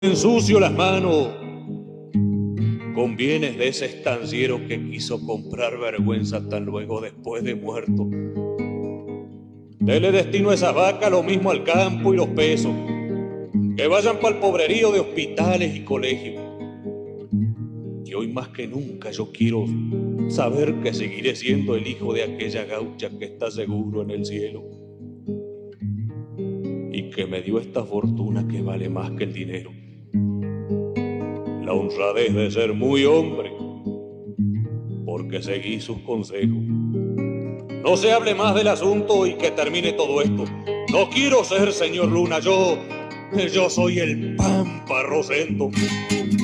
ensucio las manos con bienes de ese estanciero que quiso comprar vergüenza tan luego después de muerto. Dele destino a esas vacas lo mismo al campo y los pesos, que vayan para el pobrerío de hospitales y colegios. Y hoy más que nunca yo quiero saber que seguiré siendo el hijo de aquella gaucha que está seguro en el cielo y que me dio esta fortuna que vale más que el dinero. La honradez de ser muy hombre, porque seguí sus consejos. No se hable más del asunto y que termine todo esto. No quiero ser señor Luna, yo soy el Pampa Rosendo.